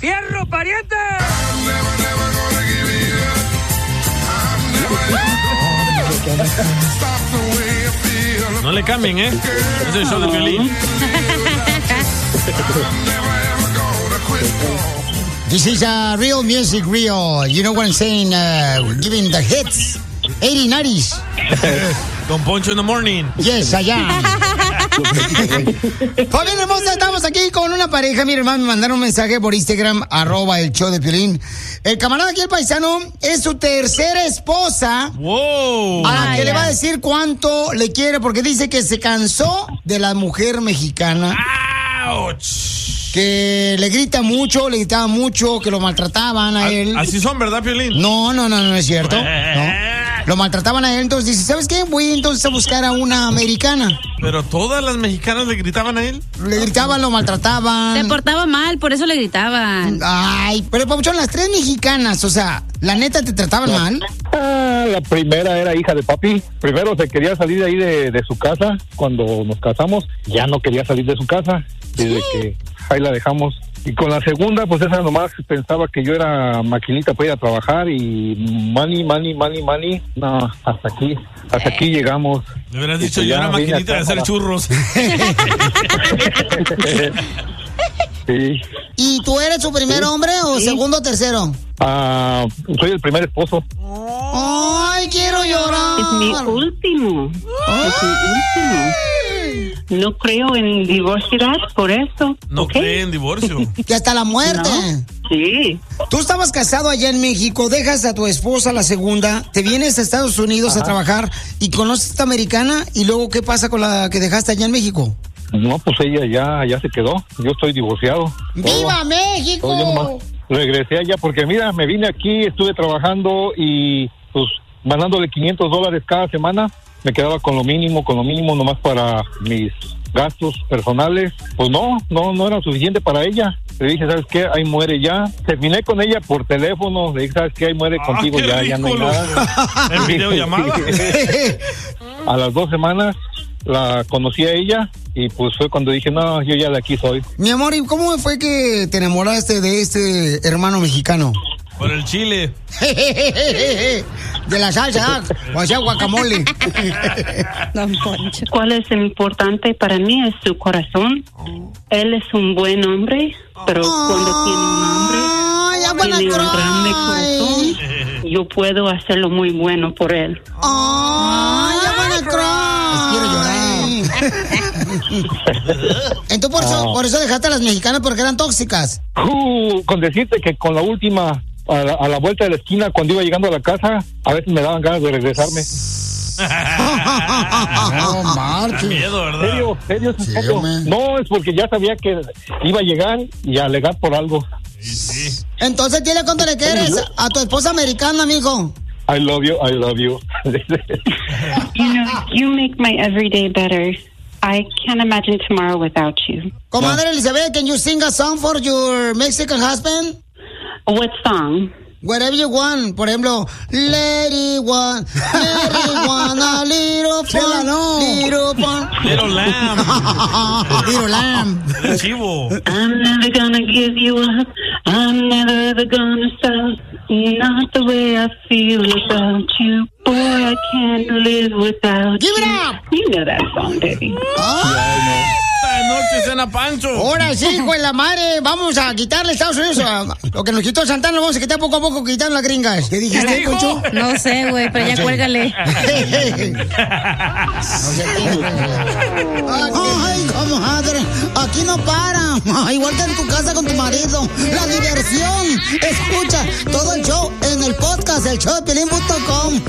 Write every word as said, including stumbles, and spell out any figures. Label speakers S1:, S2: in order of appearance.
S1: ¡Fierro, pariente!
S2: No le cambien, ¿eh? Es el show de Piolín.
S3: This is uh, real music, real. You know what I'm saying? Uh, giving the hits. eighties, nineties.
S2: Don Poncho in the morning.
S3: Yes, I am. Familia hermosa, estamos aquí con una pareja. Mi hermano me mandaron un mensaje por Instagram, arroba el show de Piolín. El camarada aquí, el paisano, es su tercera esposa.
S2: Wow.
S3: A la
S2: Ay,
S3: que le va a
S2: ay.
S3: decir cuánto le quiere, porque dice que se cansó de la mujer mexicana.
S2: ¡Auch!
S3: Que le grita mucho, le gritaba mucho, que lo maltrataban a él.
S2: Así son, ¿verdad, Piolín?
S3: No, no, no, no es cierto. No. Lo maltrataban a él, entonces dice, ¿sabes qué? Voy entonces a buscar a una americana.
S2: Pero todas las mexicanas le gritaban a él.
S3: Le gritaban, lo maltrataban.
S4: Se portaba mal, por eso le gritaban.
S3: Ay, pero Pabuchón, las tres mexicanas, o sea, ¿la neta te trataban mal?
S5: Ah, la primera era hija de papi. Primero se quería salir de ahí de, de su casa. Cuando nos casamos, ya no quería salir de su casa. Desde que ahí la dejamos. Y con la segunda, pues esa nomás pensaba que yo era maquinita para ir a trabajar y money, money, money, money. No, hasta aquí, hasta aquí llegamos.
S2: Le hubieras
S5: Y
S2: dicho,
S5: pues
S2: yo
S5: ya
S2: era
S5: vine
S2: maquinita de
S5: acá
S2: hacer
S5: para-
S2: churros.
S5: Sí.
S3: ¿Y tú eres su primer hombre o segundo o tercero?
S5: Ah, soy el primer esposo.
S3: Ay, quiero llorar.
S6: Es mi último. Es mi último. No creo en divorciar por eso.
S2: No
S6: ¿ok?
S2: cree en divorcio.
S3: Que hasta la muerte.
S6: No. Sí.
S3: Tú estabas casado allá en México, dejas a tu esposa, la segunda, te vienes a Estados Unidos a trabajar y conoces a esta americana y luego ¿qué pasa con la que dejaste allá en México?
S5: No, pues ella ya, ya se quedó. Yo estoy divorciado.
S3: ¡Viva
S5: Todo.
S3: México!
S5: Todo, yo nomás regresé allá porque mira, me vine aquí, estuve trabajando y pues mandándole quinientos dólares cada semana. Me quedaba con lo mínimo, con lo mínimo nomás para mis gastos personales. Pues no, no, no era suficiente para ella. Le dije, ¿sabes qué? Ahí muere ya. Terminé con ella por teléfono. Le dije, ¿sabes qué? Ahí muere
S2: Ah,
S5: contigo
S2: qué
S5: ya, ya no hay
S2: rico,
S5: nada.
S2: En videollamada.
S5: A las dos semanas la conocí a ella y pues fue cuando dije, no, yo ya de aquí soy.
S3: Mi amor, ¿y cómo fue que te enamoraste de este hermano mexicano?
S2: Por el chile.
S3: De la salsa, o sea, guacamole.
S6: ¿Cuál es importante para mí? Es su corazón. Él es un buen hombre, pero cuando tiene un hombre, tiene un grande corazón, yo puedo hacerlo muy bueno por él.
S3: ¡Ay, ya van a cry! Quiero llorar. Entonces, por eso,
S5: Ah.
S3: por eso dejaste a las mexicanas porque eran tóxicas.
S5: Uh, con decirte que con la última, a la, a la vuelta de la esquina, cuando iba llegando a la casa, a veces me daban ganas de regresarme.
S3: No marches.
S2: Miedo, ¿verdad?
S5: ¿Serio? ¿Serio?
S3: Sí,
S5: ¿Serio?
S3: hombre.
S5: No, es porque ya sabía que iba a llegar y a alegar por algo.
S2: Sí, sí.
S3: Entonces, dile cuánto le quieres a tu esposa americana, amigo.
S5: I love you, I love you.
S6: You know, you make my everyday better. I can't imagine tomorrow without you.
S3: Comadre Elizabeth, can you sing a song for your Mexican husband?
S6: What song?
S3: Whatever you want. Por ejemplo, Lady One, Lady One, a little fun, no. little fun.
S2: Little lamb.
S3: Little lamb.
S2: El chivo.
S6: I'm never gonna give you up. I'm never ever gonna stop. Not the way I feel about you. Boy, I can't live without
S3: Give it
S6: you.
S3: up.
S6: You know that song, baby.
S2: Esta noche cena Pancho.
S3: Ahora sí, hijo de la madre, vamos a quitarle a Estados Unidos. a- Lo que nos quitó Santana lo vamos a quitar poco a poco, quitando las gringas. ¿Qué dijiste,
S2: ¿Qué dijo?
S3: Poncho?
S4: No sé, güey, pero ya
S3: Sí.
S4: cuélgale.
S3: Ay, comadre, aquí no para. Igual que en tu casa con tu marido. La diversión. Escucha todo el show en el podcast, el show de Piolín punto com.